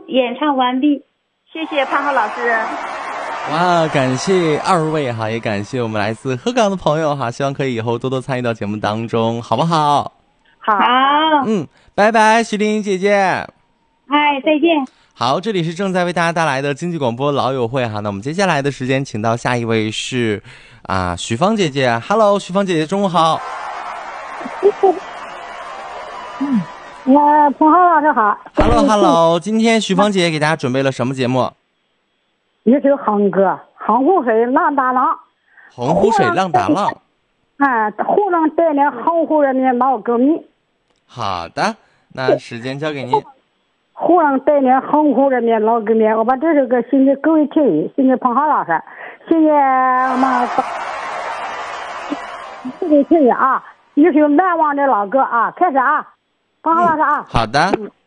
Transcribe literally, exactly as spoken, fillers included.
演唱完毕。 谢谢潘浩老师。 哇，感谢二位哈，也感谢我们来自鹤岗的朋友哈，希望可以以后多多参与到节目当中，好不好？ 好， 嗯，拜拜，徐玲姐姐。 哎，再见。 好，这里是正在为大家带来的经济广播老友会哈，那我们接下来的时间，请到下一位是啊许芳姐姐 ，Hello， 许芳姐姐，中午好。 嗯，呃，彭浩老师好。 Hello Hello， 今天许芳姐姐给大家准备了什么节目？ 一首夯歌，洪湖水浪打浪。 洪湖水浪打浪。 啊，湖上带领洪湖人民老革命。 好的，那时间交给您。 湖上带领洪湖人民老革命，我把这首歌献给各位听友，献给彭浩老师，献给我们各位听友啊，一首难忘的老歌啊，开始啊，彭浩老师啊。 好的。嗯